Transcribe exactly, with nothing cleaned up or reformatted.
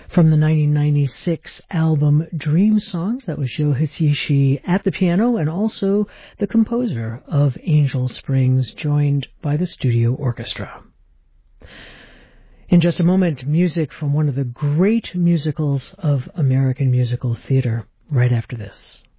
From the nineteen ninety-six album Dream Songs, that was Joe Hisaishi at the piano and also the composer of Angel Springs, joined by the studio orchestra. In just a moment, music from one of the great musicals of American musical theater, right after this.